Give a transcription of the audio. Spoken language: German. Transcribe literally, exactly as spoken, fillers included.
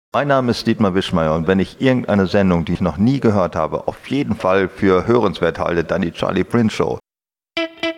Mein Name ist Dietmar Wischmeier und wenn ich irgendeine Sendung, die ich noch nie gehört habe, auf jeden Fall für hörenswert halte, dann die Charlie Prince Show.